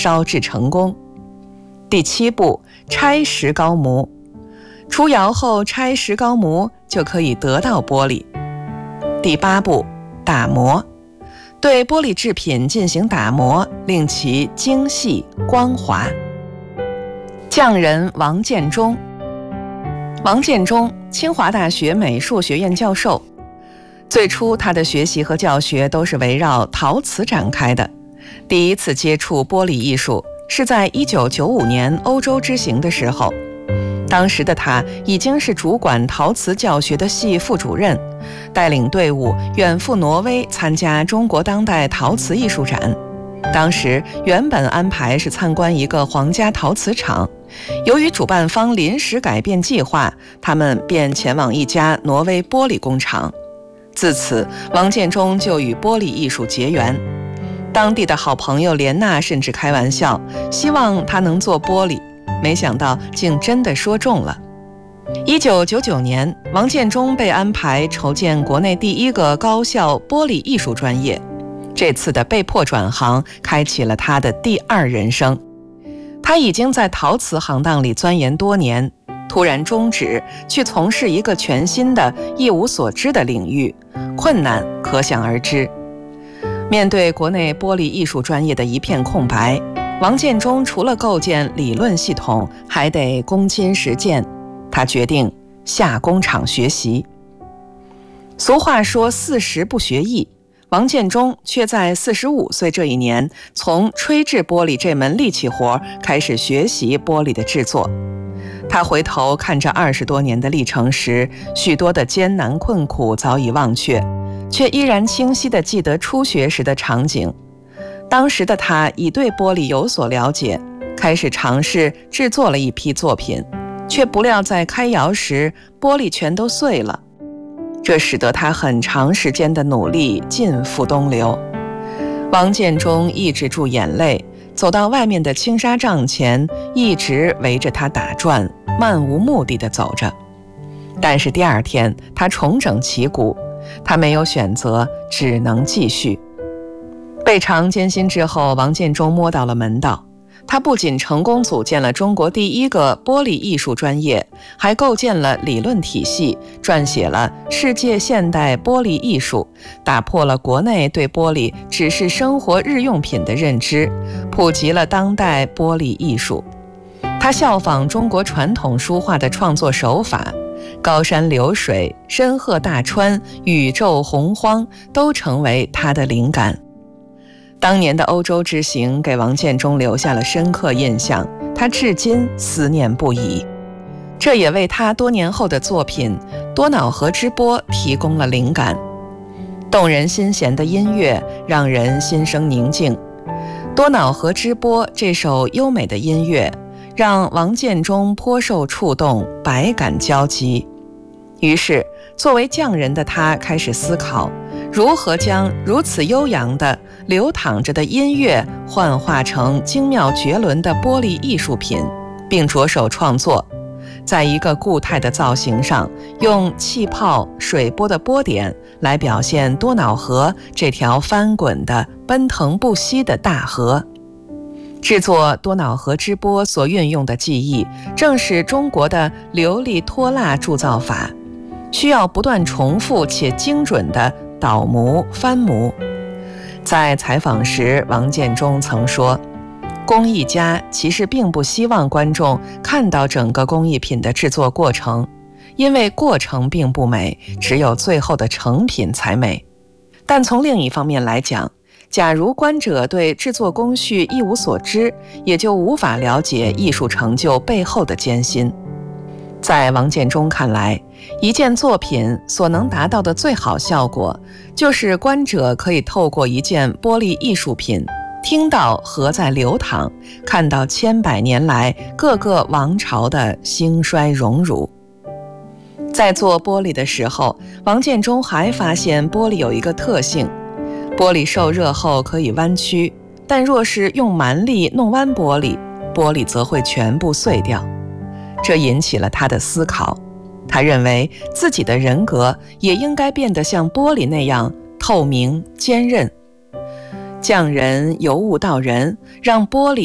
烧制成功。第7步，拆石膏模。出窑后拆石膏模就可以得到玻璃。第8步，打磨。对玻璃制品进行打磨，令其精细光滑。匠人王建中。王建中，清华大学美术学院教授。最初他的学习和教学都是围绕陶瓷展开的。第一次接触玻璃艺术是在1995年欧洲之行的时候，当时的他已经是主管陶瓷教学的系副主任，带领队伍远赴挪威参加中国当代陶瓷艺术展。当时原本安排是参观一个皇家陶瓷厂，由于主办方临时改变计划，他们便前往一家挪威玻璃工厂。自此，王建中就与玻璃艺术结缘。当地的好朋友莲娜甚至开玩笑，希望他能做玻璃，没想到竟真的说中了。1999年，王建中被安排筹建国内第一个高校玻璃艺术专业。这次的被迫转行，开启了他的第2人生。他已经在陶瓷行当里钻研多年，突然终止，去从事一个全新的一无所知的领域，困难可想而知。面对国内玻璃艺术专业的一片空白，王建中除了构建理论系统，还得躬亲实践。他决定下工厂学习。俗话说40不学艺，王建中却在45岁这一年，从吹制玻璃这门力气活开始学习玻璃的制作。他回头看着20多年的历程时，许多的艰难困苦早已忘却，却依然清晰地记得初学时的场景。当时的他已对玻璃有所了解，开始尝试制作了一批作品，却不料在开窑时玻璃全都碎了，这使得他很长时间的努力尽付东流。王建中抑制住眼泪，走到外面的青纱帐前，一直围着他打转，漫无目的地走着。但是第2天，他重整旗鼓，他没有选择，只能继续。倍尝艰辛之后，王建中摸到了门道。他不仅成功组建了中国第一个玻璃艺术专业，还构建了理论体系，撰写了《世界现代玻璃艺术》，打破了国内对玻璃只是生活日用品的认知，普及了当代玻璃艺术。他效仿中国传统书画的创作手法，高山流水、深壑大川、宇宙洪荒都成为他的灵感。当年的欧洲之行给王建中留下了深刻印象，他至今思念不已。这也为他多年后的作品《多瑙河之波》提供了灵感。动人心弦的音乐让人心生宁静。《多瑙河之波》这首优美的音乐让王建中颇受触动，百感交集。于是作为匠人的他开始思考，如何将如此悠扬的流淌着的音乐幻化成精妙绝伦的玻璃艺术品，并着手创作。在一个固态的造型上，用气泡、水波的波点来表现多瑙河这条翻滚的奔腾不息的大河。制作多瑙河之波所运用的技艺，正是中国的流力脱蜡铸造法，需要不断重复且精准的倒模翻模。在采访时，王建中曾说，工艺家其实并不希望观众看到整个工艺品的制作过程，因为过程并不美，只有最后的成品才美。但从另一方面来讲，假如观者对制作工序一无所知，也就无法了解艺术成就背后的艰辛。在王建中看来，一件作品所能达到的最好效果，就是观者可以透过一件玻璃艺术品，听到河在流淌，看到千百年来各个王朝的兴衰荣辱。在做玻璃的时候，王建中还发现玻璃有一个特性，玻璃受热后可以弯曲，但若是用蛮力弄弯玻璃，玻璃则会全部碎掉。这引起了他的思考，他认为自己的人格也应该变得像玻璃那样透明坚韧。匠人由物到人，让玻璃